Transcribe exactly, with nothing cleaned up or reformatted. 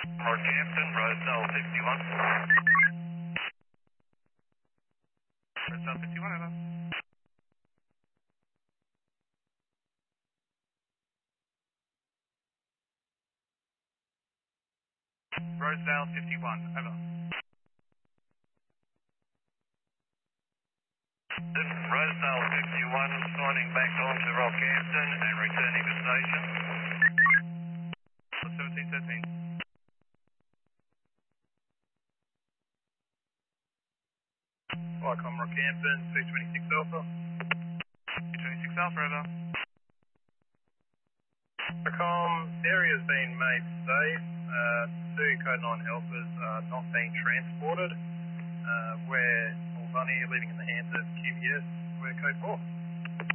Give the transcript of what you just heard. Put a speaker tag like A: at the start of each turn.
A: Northampton, Rosedale fifty-one. Rosedale fifty-one, over. Rosedale fifty-one, over. Rosedale fifty-one, signing back onto Rockhampton and returning to station. seventeen thirteen. Welcome Rockhampton, two twenty-six Alpha. two twenty-six Alpha, over. Welcome, area's been made safe. Uh, two code nine Alphas are not being transported. Uh, we're all bunny leaving in the hands of Q B S. We're code four.